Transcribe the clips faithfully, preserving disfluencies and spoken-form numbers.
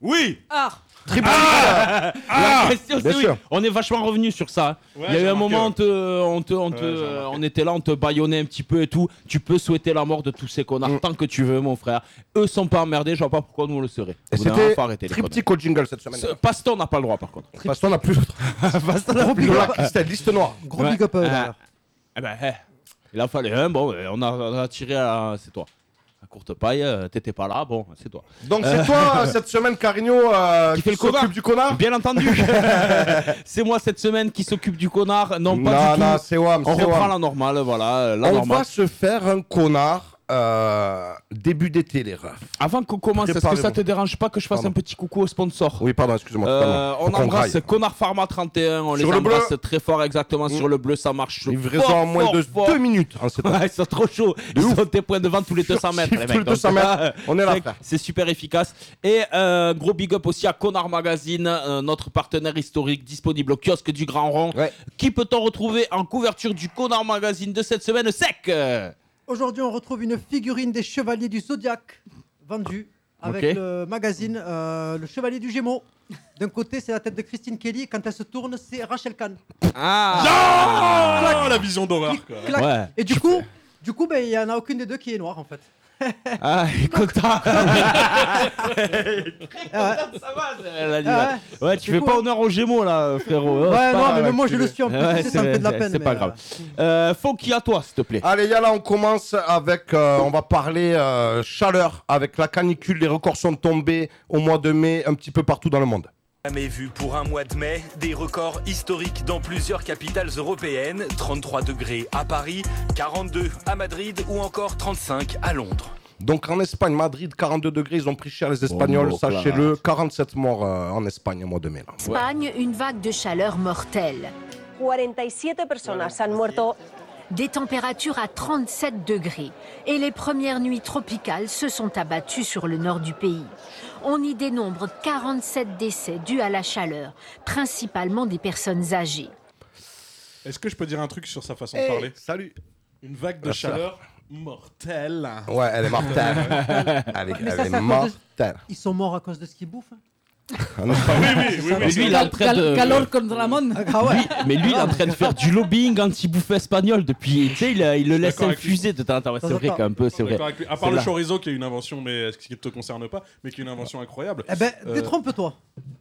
Oui. Ah. Triple Ah, ah La question c'est oui. On est vachement revenu sur ça. Ouais, Il y a eu un remarqué, moment, ouais. on, te, on, te, on, te, Ouais, j'ai euh, remarqué. on était là, on te baillonnait un petit peu et tout. Tu peux souhaiter la mort de tous ces connards Mm. tant que tu veux, mon frère. Eux sont pas emmerdés, je vois pas pourquoi nous on le serait. Et Au bout d'un moment, c'était faut arrêter les triptyque au jingle cette semaine. conneries. Ce- Paston n'a pas le droit par contre. Parce qu'on a plus d'autres. Gros big Lola up. Christelle, liste noire. Gros Ouais. big up. euh, Ah. d'ailleurs. Eh ben, eh, il en fallait un, bon, on a, on a tiré à. C'est toi. À courte paille, euh, t'étais pas là, bon, c'est toi. Donc c'est toi cette semaine, Carigno, euh, Qui qui fait le connard. s'occupe du connard. Bien entendu. C'est moi cette semaine qui s'occupe du connard. Non, pas non, du non, tout. c'est Wam, On c'est reprend Wam. la normale, voilà. La On normale. va se faire un connard euh, début d'été, les refs. Avant qu'on commence, est-ce que ça Préparez-vous. te dérange pas que je fasse Pardon. un petit coucou au sponsor? Oui, pardon, excuse-moi. Euh, totalement. Faut on qu'on embrasse graille. Connard Pharma trente et un, on Sur les le bleu. embrasse très fort exactement Mm. sur le bleu, ça marche Livraison fort, en moins fort, de fort. deux minutes. En sept ans. Ouais, ils sont trop chauds, ils ouf. sont des points de vente tous les deux cents mètres les Tous mecs. les deux cents Donc, mètres. On est là, c'est- frère. C'est super efficace. Et euh, gros big up aussi à Connard Magazine, euh, notre partenaire historique disponible au kiosque du Grand Rond. Ouais. Qui peut-on retrouver en couverture du Connard Magazine de cette semaine sec? Aujourd'hui, on retrouve une figurine des Chevaliers du Zodiac vendue avec Ok. le magazine euh, Le Chevalier du Gémeaux. D'un côté, c'est la tête de Christine Kelly. Quand elle se tourne, c'est Rachel Kahn. Ah Oh, la vision d'horreur, quoi. Clac. Ouais. Et du coup, du coup, ben, il y en a aucune des deux qui est noire en fait. Ah, il est content. Ah ouais. Ça va, elle a dit, Ah ouais. Ouais, tu C'est fais cool, pas hein. honneur aux Gémeaux là, frérot. Oh, Ouais, c'est non, pas mais grave, même moi je enculé. le suis en plus. Ouais, tu sais, ça me fait de la c'est- peine. C'est mais, pas euh, grave. Euh, Fonky, à toi, s'il te plaît. Allez, Yala, on commence avec. euh, on va parler euh, chaleur avec la canicule. Les records sont tombés au mois de mai un petit peu partout dans le monde. Jamais vu pour un mois de mai, des records historiques dans plusieurs capitales européennes, trente-trois degrés à Paris, quarante-deux à Madrid ou encore trente-cinq à Londres. Donc en Espagne, Madrid, quarante-deux degrés, ils ont pris cher les Espagnols, Bombo, sachez-le. quarante-sept morts euh, en Espagne au mois de mai. Là. Ouais. Espagne, une vague de chaleur mortelle. cuarenta y siete personas han muerto. Des températures à trente-sept degrés. Et les premières nuits tropicales se sont abattues sur le nord du pays. On y dénombre quarante-sept décès dus à la chaleur, principalement des personnes âgées. Est-ce que je peux dire un truc sur sa façon Hey, de parler? salut. Une vague de Ah, ça. chaleur mortelle. Ouais, elle est mortelle. elle est, Mais elle ça, est c'est à cause de- mortelle. Ils sont morts à cause de ce qu'ils bouffent. En Espagne. Oui, oui, oui, Mais oui. lui, il est en train de. Calor contre Ramon. Ah ouais. Mais lui, il est en train de faire du lobbying anti-bouffe espagnol depuis. Tu sais, il, a- il le laisse d'accord avec infuser de temps en temps. Ouais, C'est Temps en vrai temps. qu'un peu, c'est vrai. D'accord avec lui. À part C'est le là. chorizo qui est une invention, mais ce qui ne te concerne pas, mais qui est une invention incroyable. Eh ben, Euh, détrompe-toi.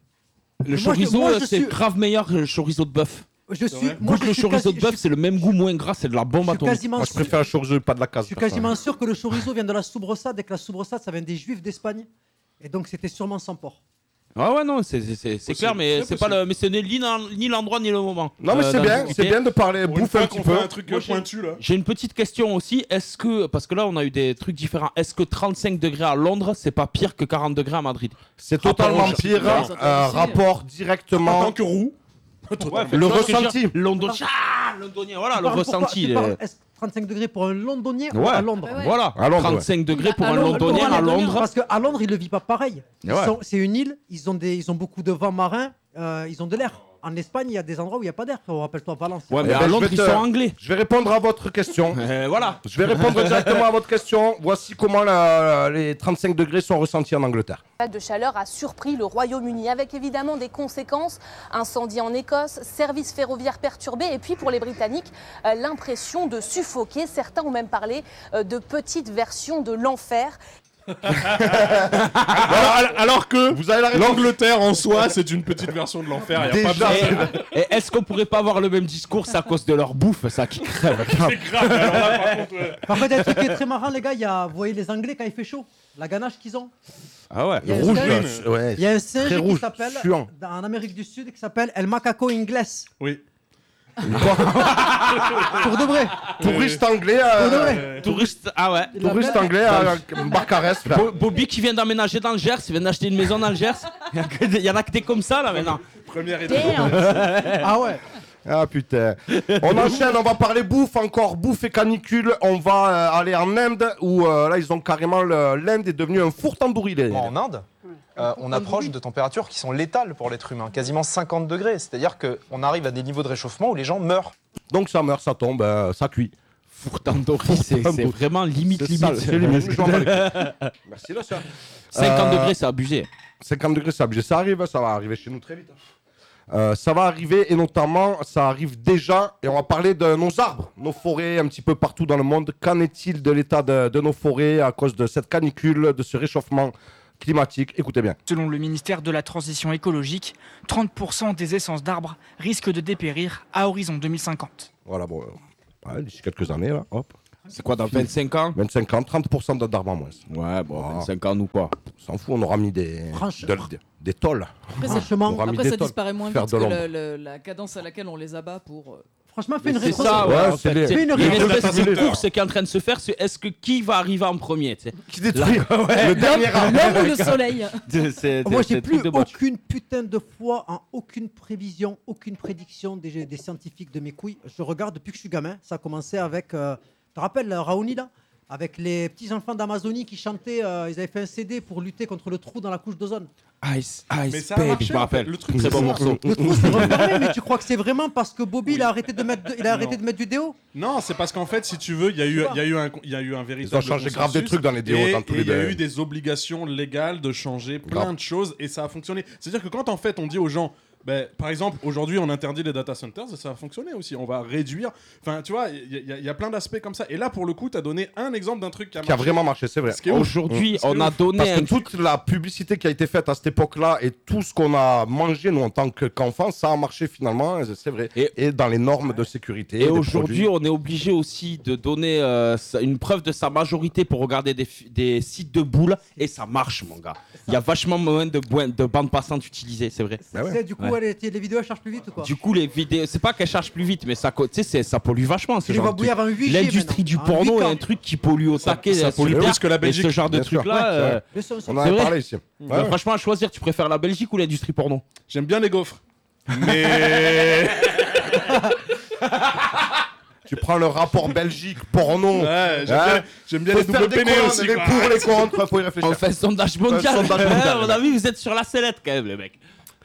Le Moi, je- chorizo, moi, je c'est suis- grave meilleur que le chorizo de bœuf. Je suis, vrai moi, Goûte je le suis chorizo quasi- de je bœuf, suis- c'est le même goût moins gras, c'est de la bombe je suis atomique. quasiment Moi, je sûr- préfère le chorizo, pas de la case. Je suis quasiment sûr que le chorizo vient de la soubresaute et que la soubresaute, ça vient des juifs d'Espagne. Et donc, c'était sûrement sans porc. Ah ouais, non, c'est c'est- c'est- c'est Possible, clair, mais très c'est pas le, mais ce n'est ni l'en- ni l'endroit ni le moment. Non, mais euh, c'est d'en bien, discuter. c'est bien de parler Pour une bouffe fois un petit qu'on peu. fait un truc Moi, euh, j'ai- pointu, là. J'ai une petite question aussi. Est-ce que, parce que là, on a eu des trucs différents. Est-ce que trente-cinq degrés à Londres, c'est pas pire que quarante degrés à Madrid? C'est totalement Rapport au- pire. Ouais, euh, rapport En directement. tant que roux. Ouais, Le tu vois ce que je veux ressenti. dire London... Ah, londonien, voilà, Tu le parles pourquoi- ressenti. tu parles- euh, est-ce trente-cinq degrés pour un londonien ou Ouais. à Londres Ouais, ouais. Voilà, À Londres, trente-cinq degrés pour À un Londres, londonien pour un à Londonien. Londres. Parce qu'à Londres, ils le vivent pas pareil. Ils Ouais. sont- C'est une île, ils ont, des, ils ont beaucoup de vent marin, euh, ils ont de l'air. En Espagne, il y a des endroits où il n'y a pas d'air. frérot. Rappelle-toi Valence. Ouais, Eh mais ben, à je Londres, vais ils te- sont anglais. Je vais répondre à votre question. Euh, voilà. Je vais répondre directement à votre question. Voici comment la- les trente-cinq degrés sont ressentis en Angleterre. La vague de chaleur a surpris le Royaume-Uni avec évidemment des conséquences. Incendie en Écosse, services ferroviaires perturbés et puis pour les Britanniques, euh, l'impression de suffoquer. Certains ont même parlé euh, de petites versions de l'enfer. Alors, alors que Vous avez la réponse. l'Angleterre en soi, c'est une petite version de l'enfer. Il y a pas Déjà, besoin. Et, et est-ce qu'on pourrait pas avoir le même discours, c'est à cause de leur bouffe, ça qui crève. C'est grave. Alors là, par contre, ouais. Par contre, il y a un truc qui est très marrant, les gars. Il y a, vous voyez les Anglais quand il fait chaud, la ganache qu'ils ont. Ah ouais. Il y a un Rouge, singe- là, ouais. Il y a un singe Très qui rouge, s'appelle, suant. dans- en Amérique du Sud, qui s'appelle El Macaco Inglés. Oui. Pour de vrai. Touriste anglais. Pour de euh, vrai. Touriste, ah ouais. Il Touriste l'appelle- anglais à Barcarès. frère. Bo- Bobby qui vient d'emménager dans le Gers, il vient d'acheter une maison dans le Gers. Il y a que des- il y en a que des comme ça là maintenant. Première étape. Ah ouais. Ah putain. On enchaîne, on va parler bouffe, encore bouffe et canicule. On va euh, aller en Inde où euh, là ils ont carrément le- l'Inde est devenue un four tandoori. les- En Inde, euh, on approche de températures qui sont létales pour l'être humain, quasiment cinquante degrés. C'est-à-dire qu'on arrive à des niveaux de réchauffement où les gens meurent. Donc ça meurt, ça tombe, euh, ça cuit. Four tandoori, c'est c'est vraiment limite C'est ça, limite. c'est limite. Je m'en bats les couilles. Merci là ça. cinquante Euh, degrés, c'est abusé. cinquante degrés, c'est obligé. Ça arrive, ça va arriver chez nous très vite. Euh, ça va arriver et notamment, ça arrive déjà. Et on va parler de nos arbres, nos forêts un petit peu partout dans le monde. Qu'en est-il de l'état de, de nos forêts à cause de cette canicule, de ce réchauffement climatique? Écoutez bien. Selon le ministère de la Transition écologique, trente pour cent des essences d'arbres risquent de dépérir à horizon deux mille cinquante. Voilà, bon, euh, ouais, d'ici quelques années, là, hop. C'est quoi, dans vingt-cinq ans vingt-cinq ans, trente pour cent d'arbres en moins. Ouais, bon, Ah. vingt-cinq ans ou quoi. On s'en fout, on aura mis des, Franchement. de- de- des tôles. Après, ça, Franchement, On aura mis après, des ça tôles, disparaît moins faire vite de que l'ombre. le- le- la cadence à laquelle on les abat pour. euh, Franchement, fais une C'est rétro. ça, ouais, Ouais, en c'est fait. les- C'est- Fais une Il y a une rétro- espèce de simulateur. course qui est en train de se faire, c'est est-ce que qui va arriver en premier, tu sais. Qui détruit le dernier arbre. L'homme ou le soleil? C'est- c'est- Moi, c'est j'ai truc plus de botch. aucune putain de foi en aucune prévision, aucune prédiction des, des scientifiques de mes couilles. Je regarde depuis que je suis gamin. Ça a commencé avec. Euh, tu te rappelles euh, Raoni là? Avec les petits enfants d'Amazonie qui chantaient. euh, ils avaient fait un C D pour lutter contre le trou dans la couche d'ozone. Ice, Mais Ice, ça a Baby, marché, je me en fait. rappelle. Le truc, Très c'est bon ça. morceau. Le trou s'est refermé, mais tu crois que c'est vraiment parce que Bobby il a arrêté de mettre, de- il a arrêté Non. de mettre du déo? Non, c'est parce qu'en fait, si tu veux, il y a eu, il y a eu un, il y a eu un véritable. Ils ont changé grave des consensus trucs dans les déos, et- dans tous et les il y a deux. eu des obligations légales de changer plein Grave. de choses et ça a fonctionné. C'est-à-dire que quand en fait on dit aux gens, ben, par exemple, aujourd'hui on interdit les data centers, ça a fonctionné aussi. On va réduire. Enfin, tu vois, il y, a- il y a plein d'aspects comme ça. Et là, pour le coup, tu as donné un exemple d'un truc qui a Qui a marché. vraiment marché, c'est vrai. Ce qui est ouf. Aujourd'hui, Ce qui est on a ouf. donné Parce un que toute la publicité qui a été faite à cette époque-là et tout ce qu'on a mangé, nous, en tant que- qu'enfants, ça a marché finalement, c'est vrai. Et- Et, dans les normes de sécurité. Et des aujourd'hui, produits. on est obligé aussi de donner euh, sa- une preuve de sa majorité pour regarder des, fi- des sites de boules et ça marche, mon gars. Il y a vachement moins de, boi- de bandes passantes utilisées, c'est vrai. Bah ouais. C'est- Du coup, Ouais. elle- les vidéos elles chargent plus vite ou quoi? Du coup, les vidéos, c'est pas qu'elles chargent plus vite, mais ça, co- tu sais, c'est- ça pollue vachement. Ce Tu les genre vois de truc. bouillir en huit G L'industrie du maintenant, en porno huit K. est un truc qui pollue au taquet. ça euh, pollue sur plus Terre. que la Et Belgique, ce genre de bien sûr. truc-là. Ouais, c'est euh, vrai. Bien sûr, bien sûr. On en c'est a vrai. parlé ici. euh, Ouais, ouais. Franchement, à choisir, tu préfères la Belgique ou l'industrie porno? J'aime bien les gaufres. Mais. Tu prends le rapport Belgique, porno. Ouais, j'aime Hein bien, j'aime bien Faut les faire double des peinés comptes, aussi. les quoi. pour, les contre, faut y réfléchir. On fait un sondage mondial. sondage mondial. On a vu, vous êtes sur la sellette quand même, les mecs.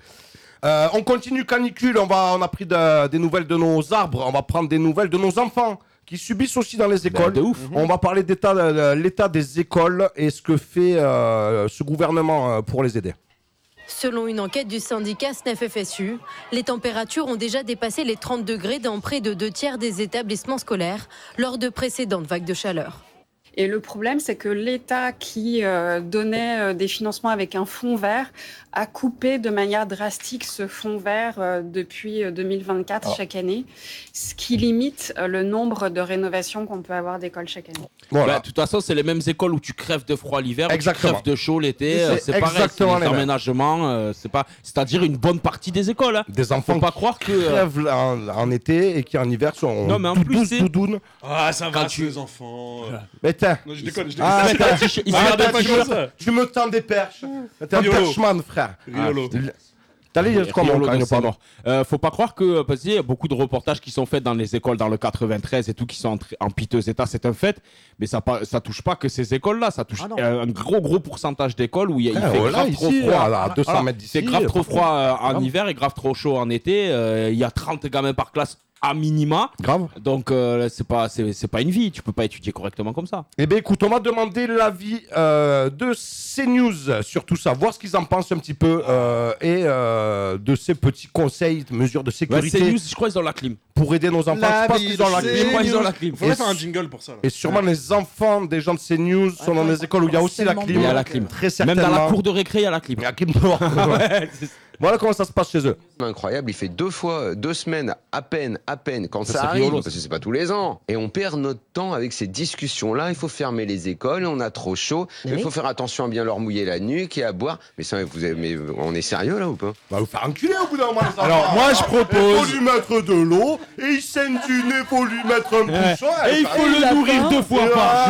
Euh, on continue canicule, on, va, on a pris de- des nouvelles de nos arbres, on va prendre des nouvelles de nos enfants qui subissent aussi dans les écoles. de ouf. On va parler d'état, de l'état des écoles et ce que fait euh, ce gouvernement euh, pour les aider. Selon une enquête du syndicat S N E F F S U, les températures ont déjà dépassé les trente degrés dans près de deux tiers des établissements scolaires lors de précédentes vagues de chaleur. Et le problème, c'est que l'État qui euh, donnait euh, des financements avec un fonds vert a coupé de manière drastique ce fonds vert euh, depuis euh, deux mille vingt-quatre Oh. chaque année, ce qui limite euh, le nombre de rénovations qu'on peut avoir d'écoles chaque année. Voilà. Bah, de toute façon, c'est les mêmes écoles où tu crèves de froid l'hiver, où tu Exactement. crèves de chaud l'été. euh, C'est C'est pareil, c'est exactement les les mêmes. aménagements. euh, c'est pas, c'est-à-dire une bonne partie des écoles. Hein. Des Faut enfants pas qui croire que. euh, crèvent en, en été et qui en hiver sont Non, mais en dou- plus, douze c'est- doudounes. Ah, ça va, Quand tu... tu- les enfants. euh. Mais tiens, Non, je déconne, je déconne. Ah, ils se mettent un t-shirt- ils se Ah, mettent un t'as- t-shirt. ça. tu me tends des perches. T'es un Riolo. perchman, frère. Riolo. T'allais dire quoi, mon Riolo de Carino, pardon. Saint-Maur. Euh, faut pas croire que euh, parce qu'il y a beaucoup de reportages qui sont faits dans les écoles dans le quatre-vingt-treize et tout qui sont en, tr- en piteux état, c'est un fait. Mais ça pas, ça touche pas que ces écoles-là, ça touche Ah non. euh, un gros gros pourcentage d'écoles où il, y a- il Ah, fait voilà, grave trop ici, froid. à- à deux cents Voilà. mètres d'ici, C'est grave trop partout. froid euh, en Grave. hiver et grave trop chaud en été. Euh, Il y a trente gamins par classe à minima. Grave. Donc euh, c'est pas c'est c'est pas une vie. Tu peux pas étudier correctement comme ça. Eh bien, écoute, on va demander l'avis euh, de CNews sur tout ça, voir ce qu'ils en pensent un petit peu euh, et euh, de ces petits conseils, mesures de Ouais, sécurité c'est news, je crois ils ont la clim. pour aider nos enfants. Je pense qu'ils ont la Je clim. crois qu'ils ont la clim. Faudrait Et faire un su- jingle pour ça. Là. Et sûrement les enfants des gens de CNews sont dans des écoles où il y a aussi la tellement clim. Il y a la clim. Très Même certainement. dans la cour de récré, il y a la clim. Il y a la clim dehors. Ouais, c'est- Voilà comment ça se passe chez eux. Incroyable, il fait deux fois, deux semaines à peine, à peine quand Ça, ça, c'est arrive, rigolo, parce que c'est pas tous les ans. Et on perd notre temps avec ces discussions-là. Il faut fermer les écoles, on a trop chaud. Mais Il oui. faut faire attention à bien leur mouiller la nuque et à boire. Mais ça, vous avez, mais on est sérieux là ou pas? On va vous faire enculer au bout d'un moment. les Alors, enfants. moi, je Il propose. faut lui mettre de l'eau et il saigne du nez, faut lui mettre un bouchon. Et il faut le la nourrir faim. deux fois par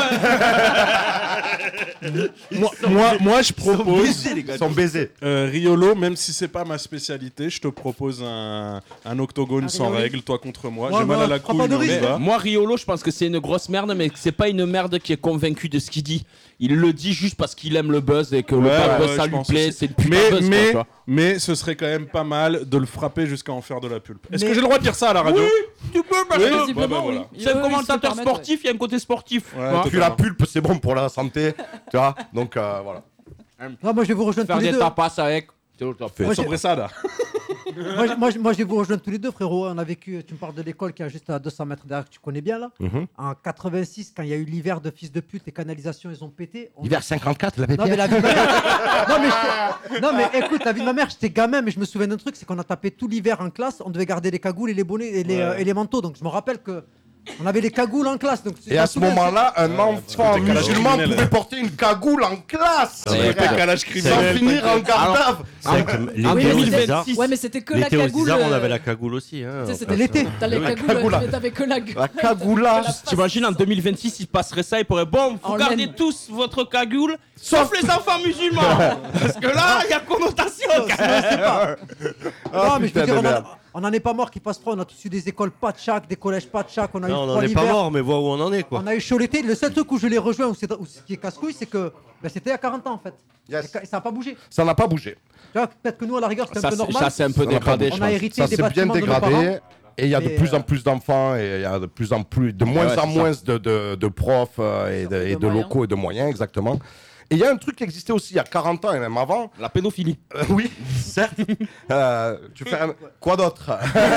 jour. Moi, moi, moi, je propose. Ils sont baisés. Euh, Riolo, même si c'est pas ma spécialité, je te propose un, un octogone Un sans Riolo. règle, toi contre moi. Ouais, J'ai mal ouais, à la prends couille, pas de mais on y risque. va. Moi, Riolo, je pense que c'est une grosse merde, mais c'est pas une merde qui est convaincue de ce qu'il dit. Il le dit juste parce qu'il aime le buzz et que le Ouais, buzz, ouais, ça je lui pense plaît. aussi. C'est une putain Mais, de buzz, quoi, mais, tu vois. mais ce serait quand même pas mal de le frapper jusqu'à en faire de la pulpe. Est-ce Mais- que j'ai le droit de dire ça à la radio? Tu peux parce Oui. que Visiblement, bah, voilà. oui. c'est un Eux, ils se commentateur permettent, ouais. sportif, il y a un côté sportif. Ouais, tu vois. tout- Puis la pulpe, c'est bon pour la santé. Tu vois. Donc euh, voilà. Non, moi je vais vous rejoindre Faire tous les des deux. tapas avec. C'est au top. Moi, j'ai- Sobressada. moi, je- moi, je- moi, je vais vous rejoindre tous les deux, frérot. On a vécu, tu me parles de l'école qui est juste à deux cents mètres derrière, que tu connais bien là. Mhm. En quatre-vingt-six, quand il y a eu l'hiver de fils de pute, les canalisations, ils ont pété. On- Hiver cinquante-quatre, la Non, mais la vie de ma mère. non, mais j'étais- non, mais écoute, la vie de ma mère, j'étais gamin, mais je me souviens d'un truc, c'est qu'on a tapé tout l'hiver en classe, on devait garder les cagoules et les bonnets et les, Ouais. euh, et les manteaux. Donc je me rappelle que on avait les cagoules en classe. Donc, Et à ce moment-là, un enfant musulman pouvait porter une cagoule en classe. Ouais, frère. décalage Sans criminel. finir en garde à vue. C'est vrai que l'été Oui, mais aux c'était- Isards- ouais, mais c'était que la l'été aux cagoule, Isards, on euh, avait la cagoule aussi. Hein, Tu sais, en c'était classe. l'été. T'as les Oui, cagoules, cagoula. mais t'avais que la gueule. La cagoula. T'imagines en deux mille vingt-six, il passerait ça, il pourrait bon, vous En gardez laine. tous votre cagoule, sauf les enfants musulmans. Parce que là, il y a connotation. quand Sinon, même. c'est pas. Ah, non, mais je veux putain dire, de on, merde. a- on en est pas mort qui passe froid. On a tous eu des écoles pas de chac, des collèges pas de chac. On a eu Non, on froid n'en est pas l'hiver. mort, mais vois où on en est, quoi. On a eu chaud l'été. Le seul truc où je l'ai rejoint, où c'est où ce qui est casse-couille, c'est que ben, c'était il y a quarante ans en fait. Yes. Et ca- et ça n'a pas bougé. Ça n'a pas bougé. Tu vois, peut-être que nous, à la rigueur, c'était Ça, un peu c'est- normal. ça, c'est un peu Ça n'a pas dégradé. bougé. On a hérité Ça des s'est bien bâtiments de nos dégradé. parents. Et il y a de Mais, plus euh, en plus d'enfants et il y a de plus en plus, de moins ouais, en c'est moins de, de, de profs euh, et de, et de de moyens. locaux et de moyens, exactement. Et il y a un truc qui existait aussi il y a quarante ans et même avant. La pédophilie. Euh, oui, certes. Euh, tu fais un- quoi d'autre?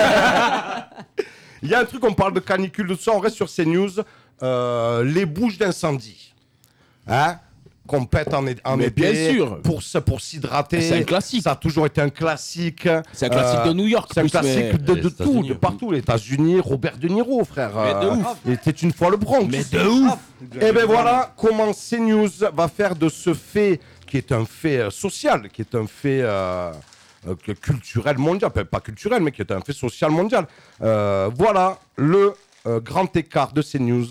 Il y a un truc, on parle de canicule, de tout ça, on reste sur ces news. Euh, les bouches d'incendie. Hein? Qu'on pète en, é- en Mais été bien sûr. pour, se- pour s'hydrater. C'est un classique. Ça a toujours été un classique. C'est un classique de New York, C'est un plus, classique mais- de, Les de tout, États-Unis. de partout. Les États-Unis, Robert De Niro, frère. Mais de Euh, ouf. Il était une fois le Bronx. Mais de ouf. Et ben voilà comment CNews va faire de ce fait, qui est un fait euh, social, qui est un fait euh, euh, que- culturel mondial, pas pas culturel, mais qui est un fait social mondial. Euh, voilà le euh, grand écart de CNews.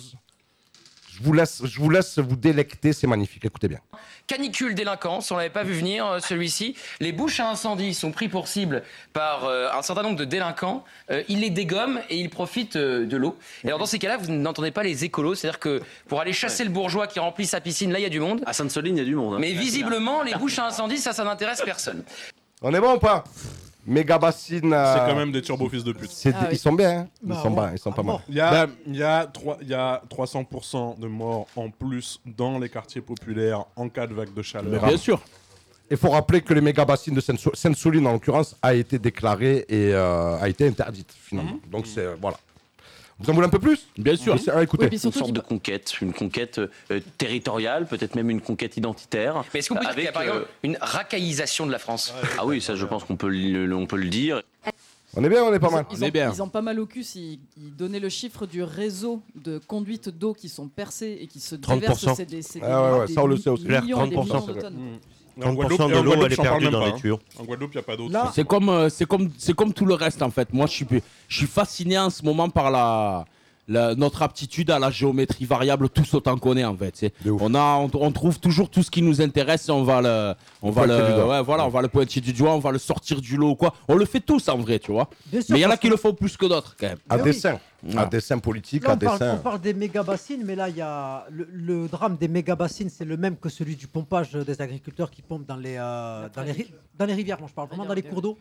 Je vous laisse, je vous laisse vous délecter, c'est magnifique. Écoutez bien. Canicule délinquance, on l'avait pas vu venir euh, celui-ci. Les bouches à incendie sont pris pour cible par euh, un certain nombre de délinquants. Euh, ils les dégomment et ils profitent euh, de l'eau. Et alors dans ces cas-là, vous n'entendez pas les écolos, c'est-à-dire que pour aller chasser le bourgeois qui remplit sa piscine, là il y a du monde. À Sainte-Soline, il y a du monde. hein. Mais visiblement, les bouches à incendie, ça, ça n'intéresse personne. On est bon ou pas? Méga bassine. euh, C'est quand même des turbo fils de pute. c'est Ah des- oui. Ils sont bien, hein. Ils Bah, sont bon, bien, ils sont à pas mal. mort. Il y a, Ben- il y, a trois- il y a trois cents pour cent de morts en plus dans les quartiers populaires en cas de vague de chaleur. Bien sûr. Il faut rappeler que les méga bassines de Sainte- Sainte-Soline, en l'occurrence, a été déclarée et euh, a été interdite, finalement. Mhm. Donc, c'est. Voilà. Vous en voulez un peu plus? Bien sûr. Oui, c'est- ah, écoutez. Oui, puis Une surtout, sorte dis de pas- conquête, une conquête euh, territoriale, peut-être même une conquête identitaire. Mais est-ce qu'on peut dire qu'il y a avec, par euh, exemple une racaillisation de la France? Ah oui, ça je pense qu'on peut, le- on peut le dire. On est bien, on est pas mal. Ils On est ont, bien. ils ont pas mal au cul s'ils ils donnaient le chiffre du réseau de conduites d'eau qui sont percées et qui se trente pour déversent. cent. C'est des, c'est des- Ah ouais, ouais, des ça, on le mi- sait aussi. millions et des trente pour cent, millions de c'est vrai. tonnes. Mmh. trente En pour Guadeloupe- cent et de en l'eau, Guadeloupe, elle est j'en parle perdue même dans pas, les hein. tuyaux. En Guadeloupe, il n'y a pas d'autre. Là- C'est comme, euh, c'est comme, c'est comme tout le reste en fait. Moi, je suis, je suis fasciné en ce moment par la, la- notre aptitude à la géométrie variable, tous autant qu'on est en fait. c'est- De ouf. On a, on, on trouve toujours tout ce qui nous intéresse et on va le, on va pointer du le, doigt. ouais, voilà, on va le pointer du doigt, on va le sortir du lot ou quoi. On le fait tous en vrai, tu vois. Bien sûr, Mais il y en a parce qui que- le font plus que d'autres quand même. À Mais oui. dessein. À dessein politique, Là, à on, parle, dessein. on parle des méga bassines, mais là, il y a le, le drame des méga bassines, c'est le même que celui du pompage des agriculteurs qui pompent dans les, euh, dans les, ri- dans les rivières. Moi, je parle vraiment dans les cours d'eau.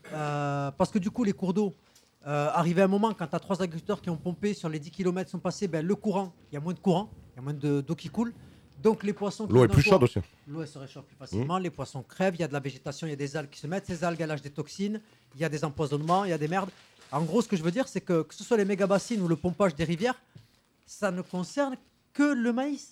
Euh, parce que du coup, les cours d'eau, euh, arrivé un moment, quand tu as trois agriculteurs qui ont pompé, sur les dix kilomètres sont passés, ben, le courant, il y a moins de courant, il y a moins de- d'eau qui coule. Donc les poissons. qui L'eau est sont plus dans chaude le aussi. L'eau elle se réchauffe plus facilement, les poissons crèvent, il y a de la végétation, il y a des algues qui se mettent, ces algues elles lâchent des toxines, il y a des empoisonnements, il y a des merdes. En gros, ce que je veux dire, c'est que que ce soit les méga bassines ou le pompage des rivières, ça ne concerne que le maïs.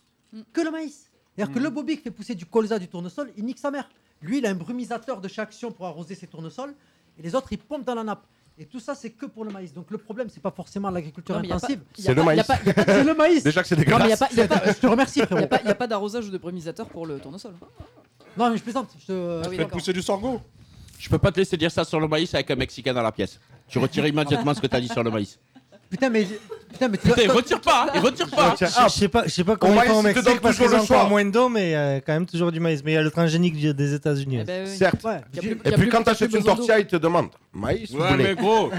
Que le maïs. C'est-à-dire que le Bobby qui fait pousser du colza, du tournesol, il nique sa mère. Lui, il a un brumisateur de chaque action pour arroser ses tournesols, et les autres, ils pompent dans la nappe. Et tout ça, c'est que pour le maïs. Donc le problème, c'est pas forcément l'agriculture Non, mais y a pas- intensive. y a C'est pas- le y a maïs. pas- y a pas de- C'est le maïs. Déjà que c'est Non, mais y a dégueulasse. pas- y a pas- Je te remercie, Il frérot. n'y a, pas d'arrosage ou de brumisateur pour le tournesol. Non, mais je plaisante. Je te... Ah oui, Faites d'accord. pousser du sorgho. Je peux pas te laisser dire ça sur le maïs avec un Mexicain dans la pièce. Tu retires immédiatement ce que tu as dit sur le maïs. Putain, mais. Putain, mais tu Putain, il retire pas, hein, il retire pas. Je je sais pas, je sais pas comment Au ils font au maïs, ils te Mexique donnent parce toujours qu'ils ont le choix. encore moins d'eau, mais euh, quand même toujours du maïs. Mais il y a le transgénique du- des États-Unis. Eh ben oui. Certes. Ouais. Y a plus- Et y a puis plus- quand y a tu achètes plus une besoin d'eau. tortilla, ils te demandent maïs ou Ouais, blé. mais gros,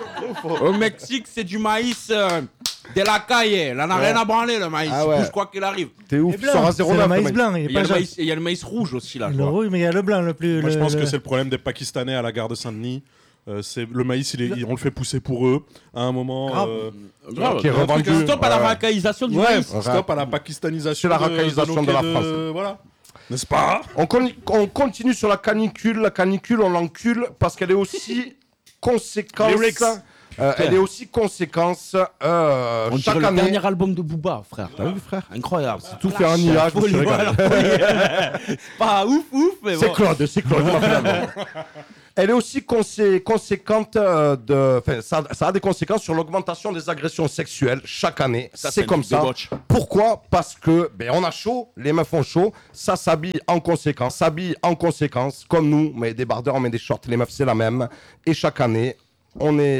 au Mexique, c'est du maïs euh, de la caille. Là, n'a Ouais. rien à branler, le maïs. Ah Il ouais. bouge quoi qu'il arrive. T'es ouf, Et tu blanc, sors à c'est zéro le neuf, maïs mec. blanc. Il Et est Il y, pas a le jaune. maïs- et il y a le maïs rouge aussi, là. je Le vois. rouge, mais il y a le blanc le plus. Moi, je le- pense que le- c'est le problème des Pakistanais à la gare de Saint-Denis. Euh, c'est le maïs, il est- on le fait pousser pour eux. À un moment, Grave. euh, Grave. Qui est un truc, revendu. Stop à la Ouais. racaillisation du ouais, maïs. stop à la pakistanisation. C'est la de- racaillisation nos de la quais France. Voilà. N'est-ce pas? on, con- on continue sur la canicule. La canicule, on l'encule parce qu'elle est aussi conséquence. Lyrics. euh, elle est aussi conséquence euh, On chaque dirait le année. dernier album de Booba, frère. T'as vu, frère? Incroyable. Tout fait en I A. je me suis régalé. C'est pas ouf, ouf, mais C'est bon. Claude, c'est Claude. il m'a fait la blague. Elle est aussi consé- conséquente euh, de. Enfin, ça, ça a des conséquences sur l'augmentation des agressions sexuelles chaque année. Ça, c'est c'est comme un truc ça. de botch. Pourquoi? Parce que ben, on a chaud, les meufs ont chaud, ça s'habille en conséquence, s'habille en conséquence, comme nous, mais des bardeurs, on met des shorts, les meufs c'est la même. Et chaque année, on est